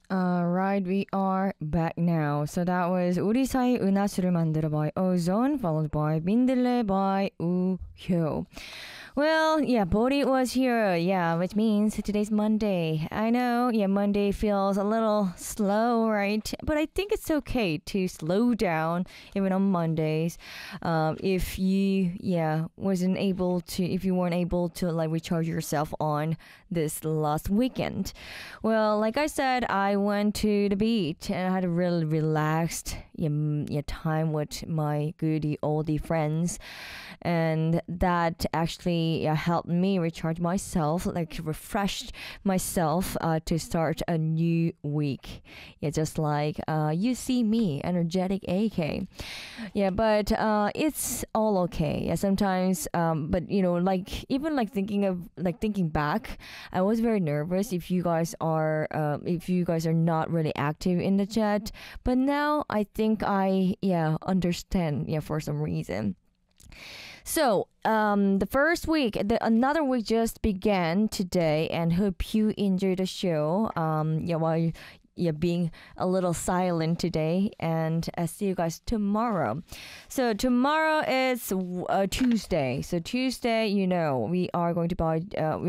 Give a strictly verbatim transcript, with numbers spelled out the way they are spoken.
Alright, we are back now. So that was 우리 사이 은하수를 만들어 by Ozone, followed by 민들레 by 우효. Well, yeah, Bodhi was here. Yeah, which means today's Monday. I know, yeah, Monday feels a little slow, right? But I think it's okay to slow down even on Mondays. Um, if you, yeah, wasn't able to, if you weren't able to like recharge yourself on this last weekend. Well, like I said, I went to the beach and I had a really relaxed yeah, yeah, time with my goody oldie friends. And that actually uh, helped me recharge myself, like refreshed myself uh, to start a new week. Yeah, just like uh, you see me, energetic A K. Yeah, but uh, it's all okay. Yeah, sometimes, um, but you know, like even like thinking of like thinking back, I was very nervous if you guys are uh, if you guys are not really active in the chat. But now I think I yeah understand yeah for some reason. So, um, the first week, the, another week just began today, and hope you enjoy the show. Um, yeah, while you, yeah, being a little silent today, and uh, see you guys tomorrow. So tomorrow is uh, Tuesday. So Tuesday, you know, we are going to buy. Uh,